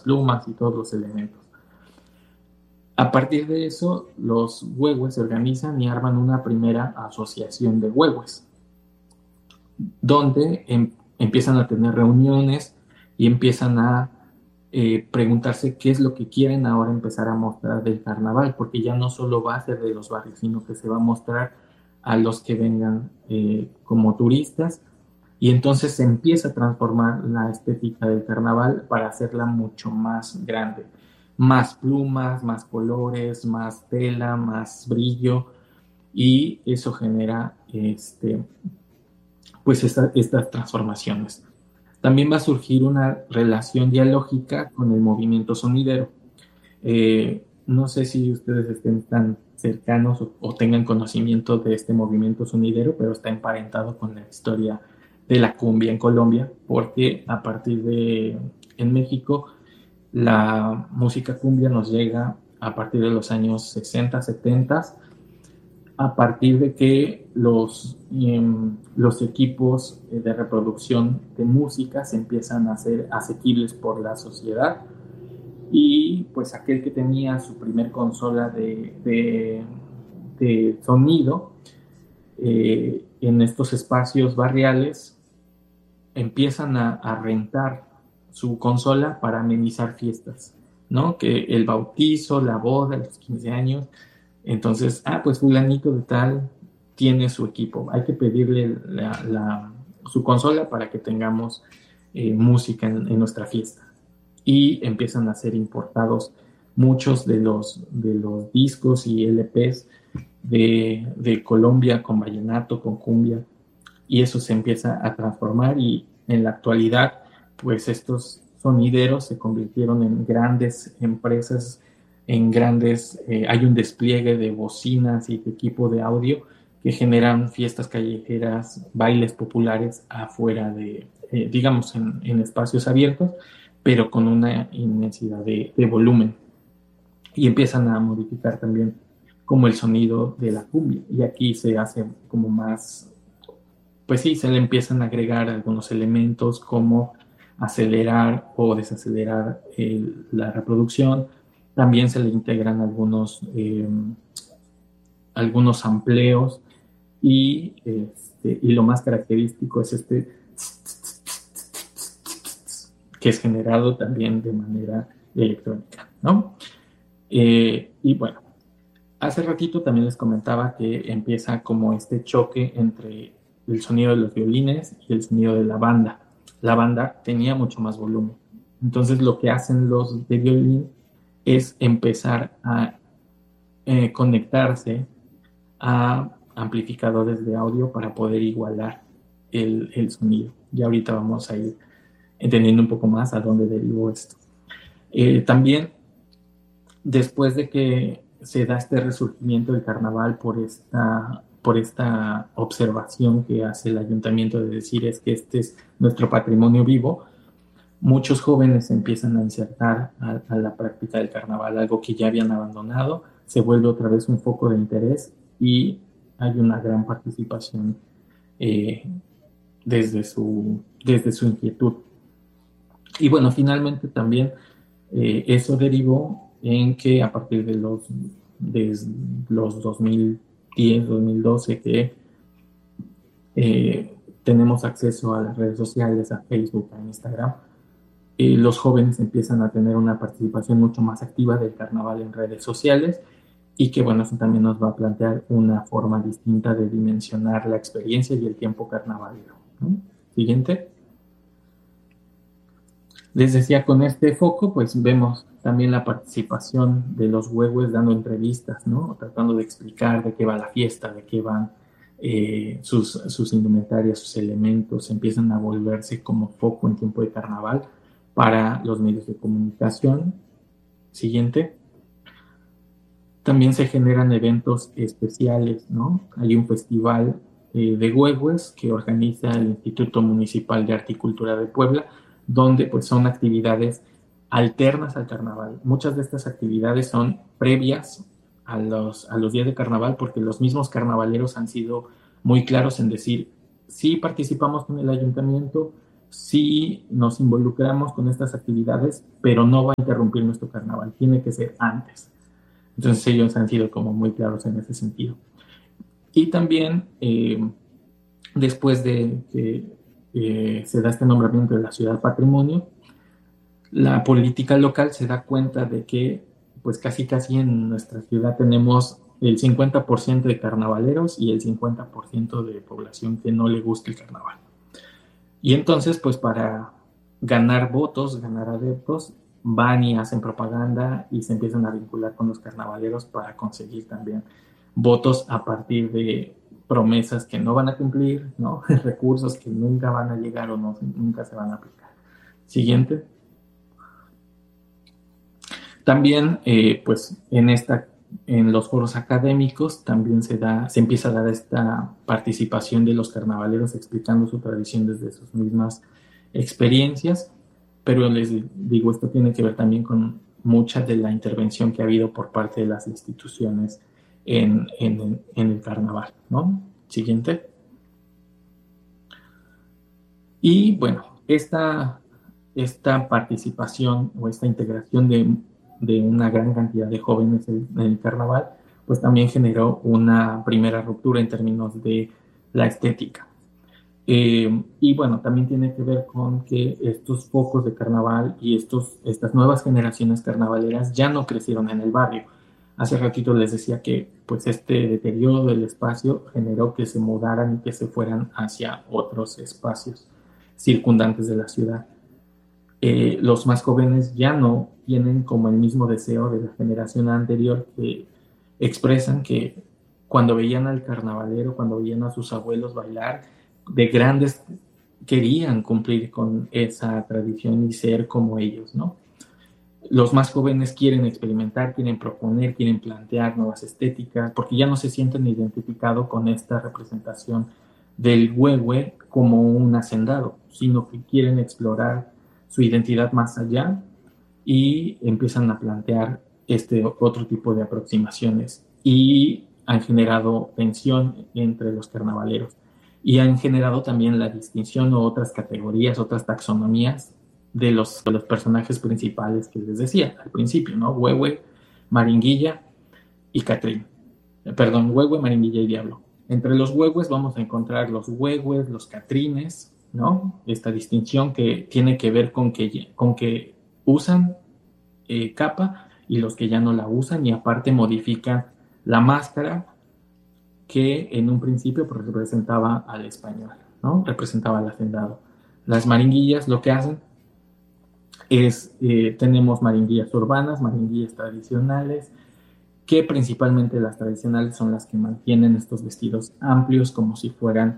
plumas y todos los elementos. A partir de eso, los huehues se organizan y arman una primera asociación de huehues, donde empiezan a tener reuniones y empiezan a preguntarse qué es lo que quieren ahora empezar a mostrar del carnaval, porque ya no solo va a ser de los barrios, sino que se va a mostrar a los que vengan como turistas, y entonces se empieza a transformar la estética del carnaval para hacerla mucho más grande. Más plumas, más colores, más tela, más brillo, y eso genera pues estas transformaciones. También va a surgir una relación dialógica con el movimiento sonidero. No sé si ustedes estén tan cercanos o tengan conocimiento de este movimiento sonidero, pero está emparentado con la historia de la cumbia en Colombia, porque a partir de, en México, la música cumbia nos llega a partir de los años 60, 70, a partir de que los equipos de reproducción de música se empiezan a ser asequibles por la sociedad, y pues aquel que tenía su primer consola de sonido en estos espacios barriales empiezan a rentar su consola para amenizar fiestas, ¿no? Que el bautizo, la boda, los 15 años. Entonces, pues fulanito de tal tiene su equipo, hay que pedirle su consola para que tengamos música en nuestra fiesta. Y empiezan a ser importados muchos de los discos y LPs de Colombia con vallenato, con cumbia, y eso se empieza a transformar, y en la actualidad pues estos sonideros se convirtieron en grandes empresas, en grandes, hay un despliegue de bocinas y de equipo de audio que generan fiestas callejeras, bailes populares afuera de, digamos, en espacios abiertos, pero con una inmensidad de volumen, y empiezan a modificar también como el sonido de la cumbia, y aquí se hace como más, pues sí, se le empiezan a agregar algunos elementos como acelerar o desacelerar la reproducción. También se le integran algunos amplios, y lo más característico es que es generado también de manera electrónica, ¿no? Y bueno, hace ratito también les comentaba que empieza como este choque entre el sonido de los violines y el sonido de la banda. La banda tenía mucho más volumen. Entonces lo que hacen los de violín es empezar a conectarse a amplificadores de audio para poder igualar el sonido. Y ahorita vamos a ir entendiendo un poco más a dónde derivó esto. También, después de que se da este resurgimiento del carnaval por esta observación que hace el ayuntamiento de decir es que este es nuestro patrimonio vivo, muchos jóvenes empiezan a insertar a la práctica del carnaval, algo que ya habían abandonado, se vuelve otra vez un foco de interés, y hay una gran participación desde su inquietud. Y bueno, finalmente también eso derivó en que a partir de los 2010, 2012, que tenemos acceso a las redes sociales, a Facebook, a Instagram, los jóvenes empiezan a tener una participación mucho más activa del carnaval en redes sociales, y que bueno, eso también nos va a plantear una forma distinta de dimensionar la experiencia y el tiempo carnavalero, ¿no? Siguiente. Les decía, con este foco, pues vemos también la participación de los huehues dando entrevistas, ¿no? Tratando de explicar de qué va la fiesta, de qué van sus indumentarias, sus elementos, empiezan a volverse como foco en tiempo de carnaval para los medios de comunicación. Siguiente. También se generan eventos especiales, ¿no? Hay un festival de huehues que organiza el Instituto Municipal de Arte y Cultura de Puebla, donde pues son actividades alternas al carnaval. Muchas de estas actividades son previas a los días de carnaval, porque los mismos carnavaleros han sido muy claros en decir, sí participamos con el ayuntamiento, sí nos involucramos con estas actividades, pero no va a interrumpir nuestro carnaval, tiene que ser antes. Entonces ellos han sido como muy claros en ese sentido. Y también, después de que se da este nombramiento de la ciudad patrimonio, la política local se da cuenta de que pues casi en nuestra ciudad tenemos el 50% de carnavaleros y el 50% de población que no le gusta el carnaval. Y entonces, pues para ganar votos, ganar adeptos, van y hacen propaganda y se empiezan a vincular con los carnavaleros para conseguir también votos a partir de promesas que no van a cumplir, ¿no? Recursos que nunca van a llegar o no, nunca se van a aplicar. Siguiente. También, pues en los foros académicos también se empieza a dar esta participación de los carnavaleros explicando su tradición desde sus mismas experiencias, pero les digo, esto tiene que ver también con mucha de la intervención que ha habido por parte de las instituciones en el carnaval, ¿no? Siguiente. Y bueno, esta participación o esta integración de una gran cantidad de jóvenes en el carnaval, pues también generó una primera ruptura en términos de la estética. Y bueno, también tiene que ver con que estos focos de carnaval y estas nuevas generaciones carnavaleras ya no crecieron en el barrio. Hace ratito les decía que pues este deterioro del espacio generó que se mudaran y que se fueran hacia otros espacios circundantes de la ciudad. Los más jóvenes ya no tienen como el mismo deseo de la generación anterior, que expresan que cuando veían al carnavalero, cuando veían a sus abuelos bailar, de grandes querían cumplir con esa tradición y ser como ellos, ¿no? Los más jóvenes quieren experimentar, quieren proponer, quieren plantear nuevas estéticas, porque ya no se sienten identificados con esta representación del huehue como un hacendado, sino que quieren explorar su identidad más allá y empiezan a plantear este otro tipo de aproximaciones y han generado tensión entre los carnavaleros y han generado también la distinción o otras categorías, otras taxonomías de los personajes principales que les decía al principio, ¿no? Huehue, Maringuilla y Catrín. Perdón, Huehue, Maringuilla y Diablo. Entre los huehues vamos a encontrar los huehues, los catrines, ¿no? Esta distinción que tiene que ver con que usan capa y los que ya no la usan y aparte modifican la máscara que en un principio pues, representaba al español, ¿no? Representaba al hacendado. Las maringuillas lo que hacen es, tenemos maringuillas urbanas, maringuillas tradicionales, que principalmente las tradicionales son las que mantienen estos vestidos amplios como si fueran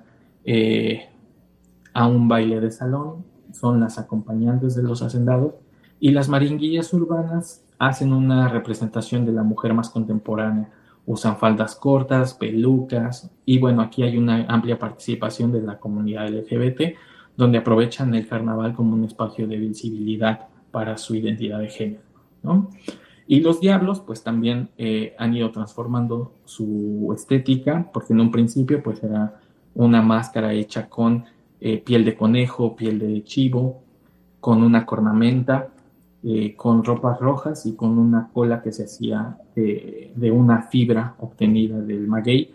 a un baile de salón, son las acompañantes de los hacendados, y las maringuillas urbanas hacen una representación de la mujer más contemporánea, usan faldas cortas, pelucas, y bueno, aquí hay una amplia participación de la comunidad LGBT, donde aprovechan el carnaval como un espacio de visibilidad para su identidad de género, ¿no? Y los diablos, pues también han ido transformando su estética, porque en un principio, pues era una máscara hecha con piel de conejo, piel de chivo, con una cornamenta, con ropas rojas y con una cola que se hacía de una fibra obtenida del maguey.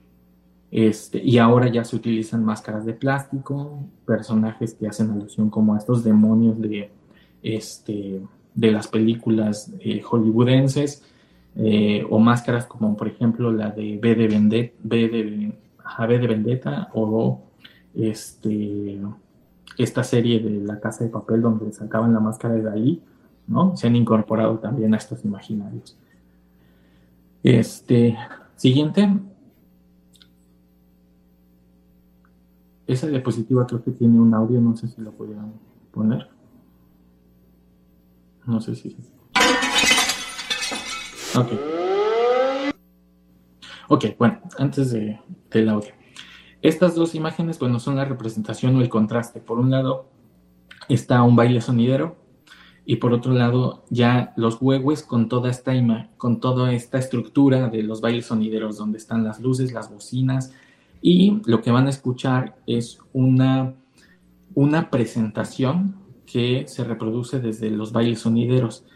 Y ahora ya se utilizan máscaras de plástico, personajes que hacen alusión como a estos demonios de las películas hollywoodenses, o máscaras como por ejemplo la de B de Vendetta o esta serie de La Casa de Papel donde sacaban la máscara de Dalí, ¿no? Se han incorporado también a estos imaginarios. Siguiente. Esa diapositiva creo que tiene un audio, no sé si lo pudieran poner. No sé si... Ok. Ok, bueno, antes del audio. Estas dos imágenes, bueno, son la representación o el contraste. Por un lado está un baile sonidero y por otro lado ya los huehues con toda esta estructura de los bailes sonideros, donde están las luces, las bocinas, y lo que van a escuchar es un una presentación que se reproduce desde los bailes sonideros.